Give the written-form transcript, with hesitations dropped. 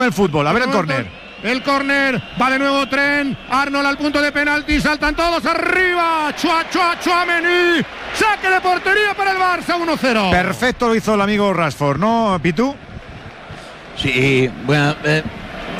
el fútbol. A ver el córner. El córner, va de nuevo Trent, Arnold al punto de penalti, saltan todos arriba, Tchouaméni, saque de portería para el Barça, 1-0. Perfecto lo hizo el amigo Rashford, ¿no, Pitu? Sí, bueno,